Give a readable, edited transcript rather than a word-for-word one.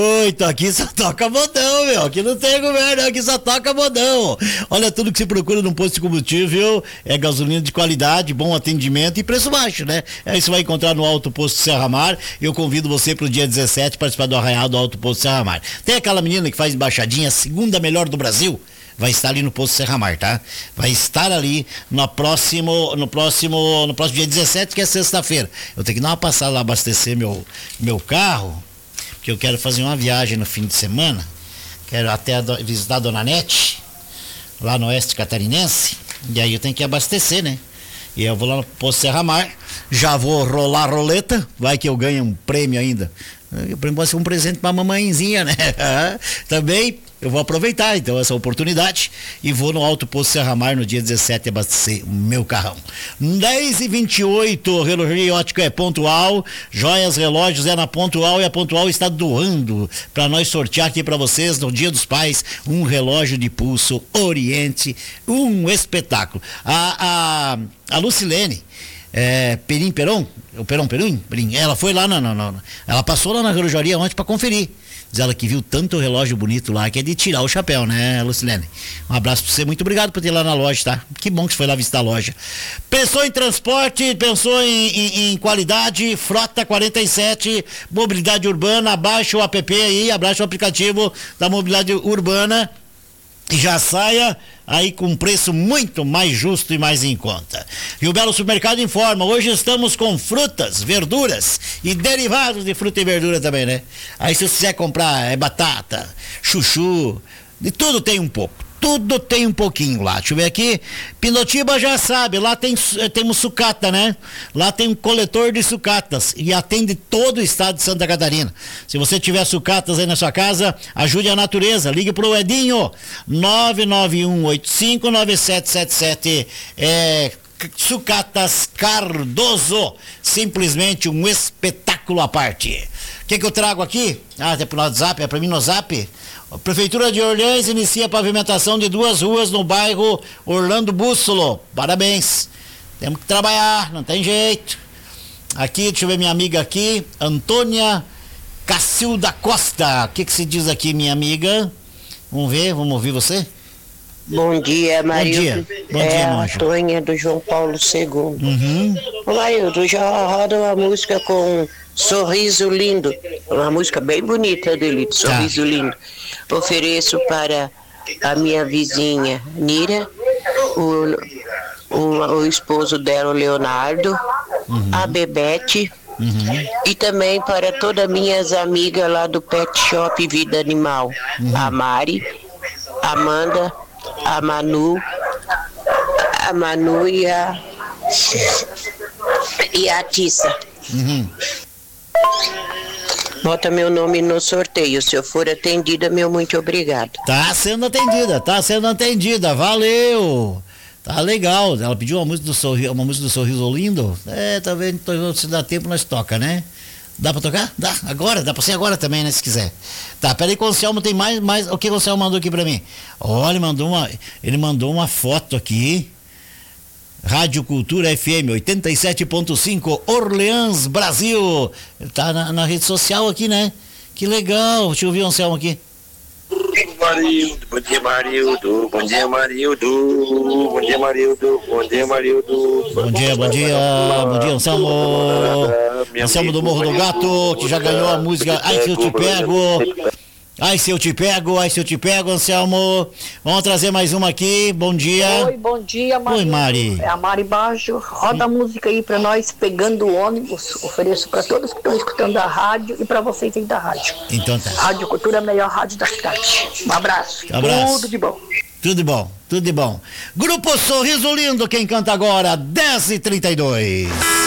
Então aqui só toca modão, meu. Aqui não tem governo, aqui só toca modão. Olha, tudo que se procura num posto de combustível é gasolina de qualidade, bom atendimento e preço baixo, né? Aí você vai encontrar no Alto Posto Serra Mar. Eu convido você pro dia 17 participar do Arraial do Alto Posto Serra Mar. Tem aquela menina que faz embaixadinha, a segunda melhor do Brasil. Vai estar ali no Posto Serra Mar, tá? Vai estar ali no próximo dia 17, que é sexta-feira. Eu tenho que dar uma passada lá, abastecer meu carro, porque eu quero fazer uma viagem no fim de semana. Quero até visitar a Dona Nete, lá no Oeste Catarinense. E aí eu tenho que abastecer, né? E eu vou lá no Posto Serra Mar, já vou rolar a roleta, vai que eu ganho um prêmio ainda. Pode ser um presente pra mamãezinha, né? Também eu vou aproveitar então essa oportunidade e vou no Alto Posto Serra Mar no dia 17 abastecer o meu carrão. 10h28, Relógio Ótico é Pontual, joias, relógios é na Pontual, e a Pontual está doando para nós sortear aqui para vocês no Dia dos Pais um relógio de pulso Oriente, um espetáculo. A Lucilene Perim, ela foi lá ela passou lá na relojaria ontem para conferir. Diz ela que viu tanto relógio bonito lá que é de tirar o chapéu, né, Lucilene? Um abraço pra você, muito obrigado por ter ir lá na loja, tá? Que bom que você foi lá visitar a loja. Pensou em transporte, pensou em qualidade, Frota 47, mobilidade urbana, abaixa o app aí, abaixa o aplicativo da mobilidade urbana e já saia aí com um preço muito mais justo e mais em conta. Rio Belo Supermercado informa, hoje estamos com frutas, verduras e derivados de fruta e verdura também, né? Aí se você quiser comprar batata, chuchu, de tudo tem um pouco. Tudo tem um pouquinho lá. Deixa eu ver aqui. Pinotiba já sabe, lá temos sucata, né? Lá tem um coletor de sucatas e atende todo o estado de Santa Catarina. Se você tiver sucatas aí na sua casa, ajude a natureza. Ligue pro Edinho, 991859777. Sucatas Cardoso, simplesmente um espetáculo à parte. O que eu trago aqui? É pro WhatsApp, é pra mim no Zap. A Prefeitura de Orleans inicia a pavimentação de 2 ruas no bairro Orlando Bússolo. Parabéns. Temos que trabalhar, não tem jeito. Aqui, deixa eu ver minha amiga aqui, Antônia Cacilda Costa. O que se diz aqui, minha amiga? Vamos ver, vamos ouvir você? Bom dia, Marildo. Bom dia, a Antônia do João Paulo II. Marildo, já roda uma música com Sorriso Lindo. Uma música bem bonita dele, Sorriso Lindo. Ofereço para a minha vizinha Nira, o esposo dela, o Leonardo, a Bebete, e também para todas minhas amigas lá do Pet Shop Vida Animal, a Mari, a Amanda, a Manu e a Tissa. Bota meu nome no sorteio. Se eu for atendida, meu muito obrigado. Tá sendo atendida, valeu. Tá legal. Ela pediu uma música do Sorriso Lindo. Talvez se dá tempo nós toca, né? Dá pra tocar? Dá, agora, dá pra ser agora também, né, se quiser. Tá, peraí que o Anselmo tem mais, o que o Anselmo mandou aqui pra mim? Olha, ele mandou uma foto aqui. Rádio Cultura FM 87.5 Orleans, Brasil. Ele tá na rede social aqui, né? Que legal. Deixa eu ouvir o Anselmo aqui. Bom dia, Marildo. Bom dia, Marildo. Bom dia, Marildo. Bom dia, Marildo. Bom dia, Anselmo. Anselmo do Morro do Gato, que já ganhou a música Ai Se Eu Te Pego. Ai, se eu te pego, Anselmo. Vamos trazer mais uma aqui. Bom dia. Oi, bom dia, Mari. Oi, Mari. É a Mari Bajo. Roda a música aí pra nós, Pegando o Ônibus. Ofereço pra todos que estão escutando a rádio e pra vocês aí da rádio. Então tá. Rádio Cultura, a melhor rádio da cidade. Um abraço. Tudo de bom. Tudo de bom. Grupo Sorriso Lindo, quem canta agora, 10h32.